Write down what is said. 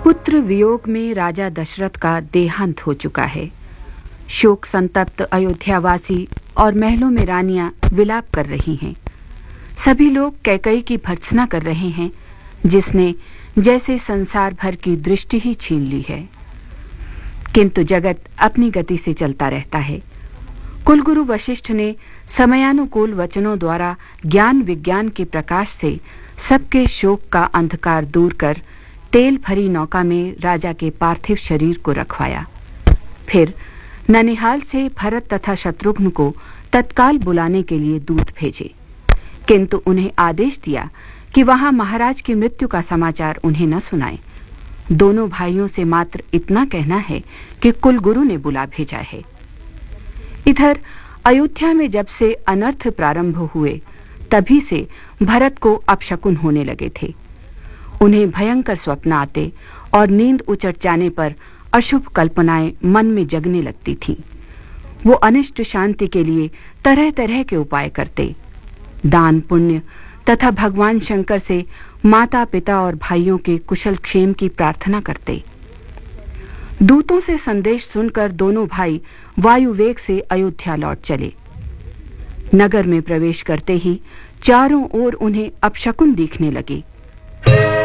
पुत्र वियोग में राजा दशरथ का देहांत हो चुका है। शोक संतप्त अयोध्यावासी और महलों में रानियां विलाप कर रही हैं। सभी लोग कैकई की भर्त्सना कर रहे हैं, जिसने जैसे संसार भर की दृष्टि ही छीन ली है। किंतु जगत अपनी गति से चलता रहता है। कुलगुरु वशिष्ठ ने समयानुकूल वचनों द्वारा ज्ञान विज्ञान के प्रकाश से सबके शोक का अंधकार दूर कर तेल भरी नौका में राजा के पार्थिव शरीर को रखवाया। फिर ननिहाल से भरत तथा शत्रुघ्न को तत्काल बुलाने के लिए दूत भेजे, किंतु उन्हें आदेश दिया कि वहां महाराज की मृत्यु का समाचार उन्हें न सुनाएं। दोनों भाइयों से मात्र इतना कहना है कि कुलगुरु ने बुला भेजा है। इधर अयोध्या में जब से अनर्थ प्रारंभ हुए, तभी से भरत को अपशकुन होने लगे थे। उन्हें भयंकर स्वप्न आते और नींद उचट जाने पर अशुभ कल्पनाएं मन में जगने लगती थीं। वो अनिष्ट शांति के लिए तरह तरह के उपाय करते, दान पुण्य तथा भगवान शंकर से माता पिता और भाइयों के कुशल क्षेम की प्रार्थना करते। दूतों से संदेश सुनकर दोनों भाई वायु वेग से अयोध्या लौट चले। नगर में प्रवेश करते ही चारों ओर उन्हें अपशकुन दिखने लगे।